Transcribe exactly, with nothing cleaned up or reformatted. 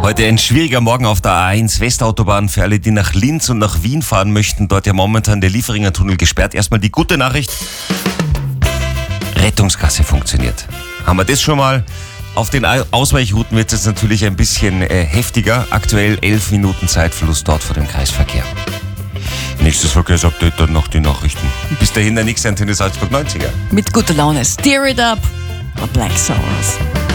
Heute ein schwieriger Morgen auf der A eins Westautobahn für alle, die nach Linz und nach Wien fahren möchten. Dort ja momentan der Lieferinger Tunnel gesperrt. Erstmal die gute Nachricht: Rettungsgasse funktioniert. Haben wir das schon mal? Auf den Ausweichrouten wird es natürlich ein bisschen äh, heftiger. Aktuell elf Minuten Zeitverlust dort vor dem Kreisverkehr. Nächstes Verkehrsupdate, dann noch die Nachrichten. Bis dahin der nächste Antenne Salzburg neunziger. Mit guter Laune. Steer it up. Black Sabbath.